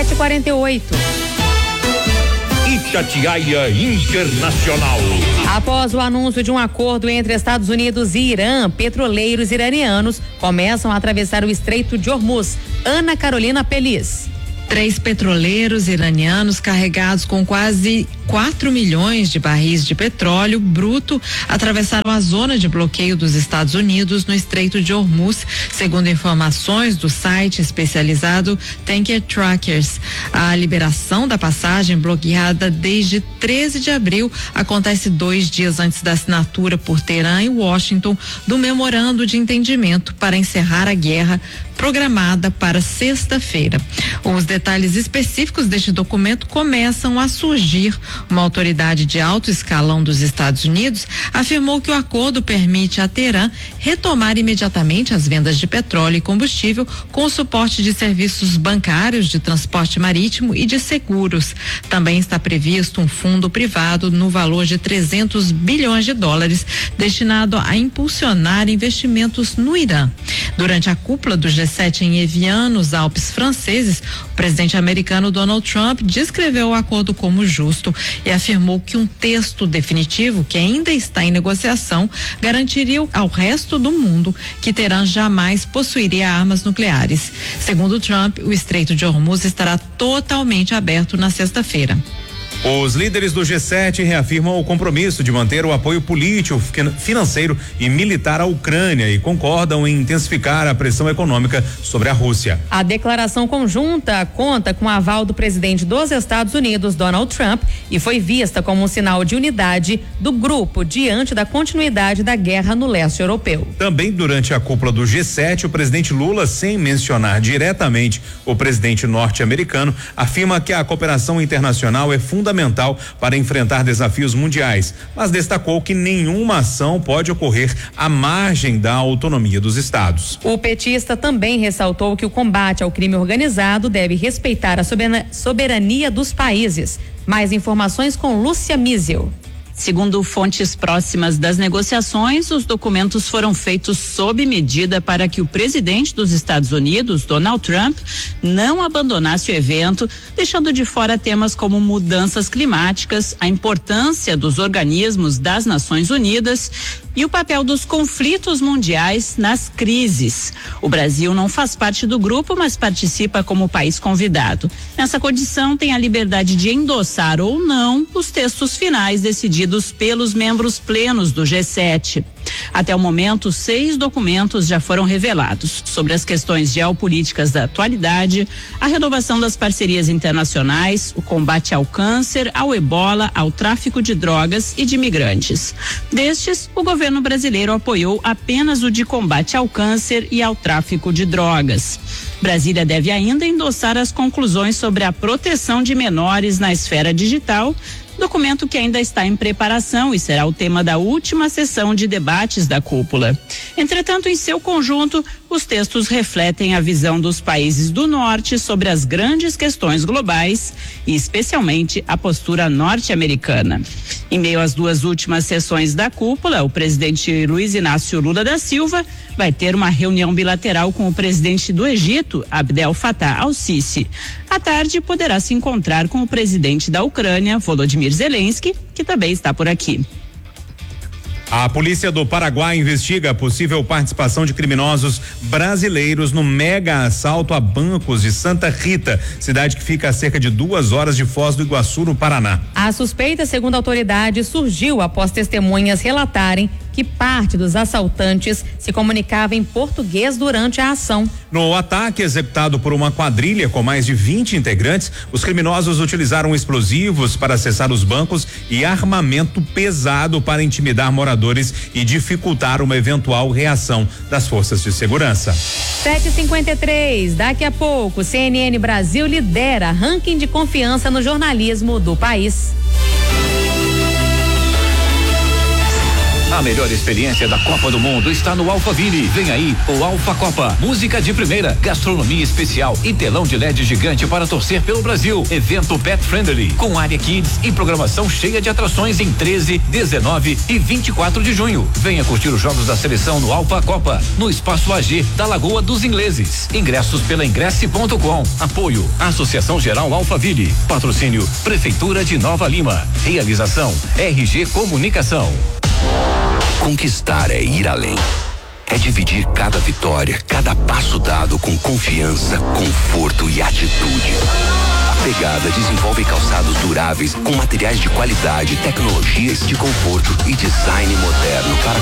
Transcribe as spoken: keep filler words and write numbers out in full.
sete e quarenta e oito. Itatiaia Internacional. Após o anúncio de um acordo entre Estados Unidos e Irã, petroleiros iranianos começam a atravessar o Estreito de Hormuz. Ana Carolina Pelis. Três petroleiros iranianos carregados com quase quatro milhões de barris de petróleo bruto atravessaram a zona de bloqueio dos Estados Unidos no Estreito de Hormuz, segundo informações do site especializado Tanker Trackers. A liberação da passagem, bloqueada desde treze de abril, acontece dois dias antes da assinatura por Teherã e Washington do memorando de entendimento para encerrar a guerra programada para sexta-feira. Os detalhes específicos deste documento começam a surgir. Uma autoridade de alto escalão dos Estados Unidos afirmou que o acordo permite a Teherã retomar imediatamente as vendas de petróleo e combustível com o suporte de serviços bancários, de transporte marítimo e de seguros. Também está previsto um fundo privado no valor de trezentos bilhões de dólares destinado a impulsionar investimentos no Irã. Durante a cúpula do G sete em Evian, nos Alpes franceses, o presidente americano Donald Trump descreveu o acordo como justo e afirmou que um texto definitivo, que ainda está em negociação, garantiria ao resto do mundo que Teherã jamais possuiria armas nucleares. Segundo Trump, o Estreito de Hormuz estará totalmente aberto na sexta-feira. Os líderes do G sete reafirmam o compromisso de manter o apoio político, financeiro e militar à Ucrânia e concordam em intensificar a pressão econômica sobre a Rússia. A declaração conjunta conta com o aval do presidente dos Estados Unidos, Donald Trump, e foi vista como um sinal de unidade do grupo diante da continuidade da guerra no leste europeu. Também durante a cúpula do G sete, o presidente Lula, sem mencionar diretamente o presidente norte-americano, afirma que a cooperação internacional é fundamental para enfrentar desafios mundiais, mas destacou que nenhuma ação pode ocorrer à margem da autonomia dos estados. O petista também ressaltou que o combate ao crime organizado deve respeitar a soberania dos países. Mais informações com Lúcia Mísel. Segundo fontes próximas das negociações, os documentos foram feitos sob medida para que o presidente dos Estados Unidos, Donald Trump, não abandonasse o evento, deixando de fora temas como mudanças climáticas, a importância dos organismos das Nações Unidas e o papel dos conflitos mundiais nas crises. O Brasil não faz parte do grupo, mas participa como país convidado. Nessa condição, tem a liberdade de endossar ou não os textos finais decididos pelos membros plenos do G sete. Até o momento, seis documentos já foram revelados sobre as questões geopolíticas da atualidade, a renovação das parcerias internacionais, o combate ao câncer, ao ebola, ao tráfico de drogas e de imigrantes. Destes, o governo brasileiro apoiou apenas o de combate ao câncer e ao tráfico de drogas. Brasília deve ainda endossar as conclusões sobre a proteção de menores na esfera digital, documento que ainda está em preparação e será o tema da última sessão de debates da cúpula. Entretanto, em seu conjunto, os textos refletem a visão dos países do norte sobre as grandes questões globais e especialmente a postura norte-americana. Em meio às duas últimas sessões da cúpula, o presidente Luiz Inácio Lula da Silva vai ter uma reunião bilateral com o presidente do Egito, Abdel Fattah al-Sisi. À tarde, poderá se encontrar com o presidente da Ucrânia, Volodymyr Zelensky, que também está por aqui. A polícia do Paraguai investiga a possível participação de criminosos brasileiros no mega assalto a bancos de Santa Rita, cidade que fica a cerca de duas horas de Foz do Iguaçu, no Paraná. A suspeita, segundo a autoridade, surgiu após testemunhas relatarem que parte dos assaltantes se comunicava em português durante a ação. No ataque executado por uma quadrilha com mais de vinte integrantes, os criminosos utilizaram explosivos para acessar os bancos e armamento pesado para intimidar moradores e dificultar uma eventual reação das forças de segurança. sete e cinquenta e três, daqui a pouco, C N N Brasil lidera ranking de confiança no jornalismo do país. A melhor experiência da Copa do Mundo está no Alphaville. Vem aí o Alpha Copa. Música de primeira, gastronomia especial e telão de L E D gigante para torcer pelo Brasil. Evento pet friendly, com área kids e programação cheia de atrações em treze, dezenove e vinte e quatro de junho. Venha curtir os jogos da seleção no Alpha Copa, no Espaço A G da Lagoa dos Ingleses. Ingressos pela ingresse ponto com. Apoio Associação Geral Alphaville. Patrocínio Prefeitura de Nova Lima. Realização R G Comunicação. Conquistar é ir além. É dividir cada vitória, cada passo dado com confiança, conforto e atitude. A Pegada desenvolve calçados duráveis com materiais de qualidade, tecnologias de conforto e design moderno para